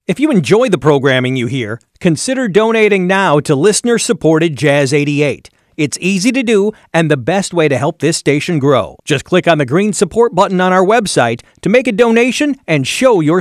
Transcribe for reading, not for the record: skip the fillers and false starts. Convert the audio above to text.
If you enjoy the programming you hear, consider donating now to listener-supported Jazz 88. It's easy to do and the best way to help this station grow. Just click on the green support button on our website to make a donation and show your